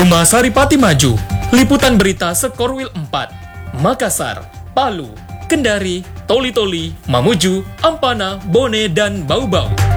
Gema Saripati Maju, Liputan Berita Sekorwil 4, Makassar, Palu, Kendari, Toli-Toli, Mamuju, Ampana, Bone, dan Bau-Bau.